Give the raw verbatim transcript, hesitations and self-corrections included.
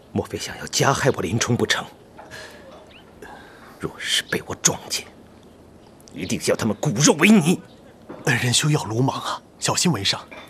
莫非想要加害我林冲不成？若是被我撞见，一定叫他们骨肉为泥。 恩人休要鲁莽啊，小心为上。